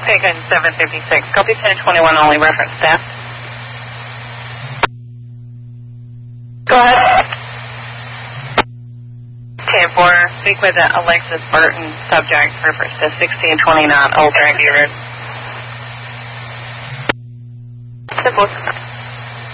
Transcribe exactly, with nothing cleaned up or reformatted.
Taken seven fifty-six. Copy ten twenty-one only. Reference staff. Go ahead. ten four. Speak with uh, Alexis Burton. Subject reference to sixteen twenty-nine Old Grandview Road. ten four.